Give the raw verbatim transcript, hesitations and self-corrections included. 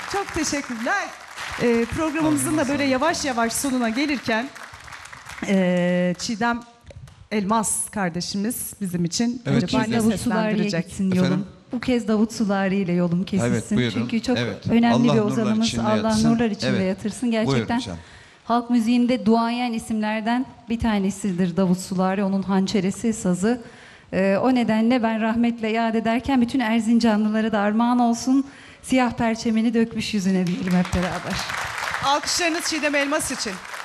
Çok teşekkürler. Ee, programımızın da böyle yavaş yavaş sonuna gelirken ee, Çiğdem Elmas kardeşimiz bizim için Evet, acaba Çiğdem. ne Davut Sulari'ye seslendirecek? gitsin Efendim? yolum. Bu kez Davut Sulari ile yolum kesilsin. Evet, buyurun. Çünkü çok Evet. önemli Allah bir nurlar ozanımız. içinde Allah yatsın. nurlar içinde Evet. yatırsın. Gerçekten Buyurun canım. halk müziğinde duayen isimlerden bir tanesidir Davut Sulari. Onun hançeresi, sazı. Ee, o nedenle ben rahmetle yad ederken bütün Erzincanlılara da armağan olsun. Siyah perçemini dökmüş yüzüne diyelim hep beraber. Alkışlarınız Çiğdem Elmas için.